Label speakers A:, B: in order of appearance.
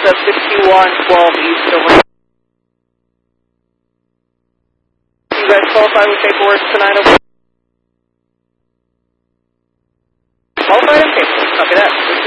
A: Delta 5112 East over. You guys qualify with paperwork tonight over? Qualified? Okay, copy that.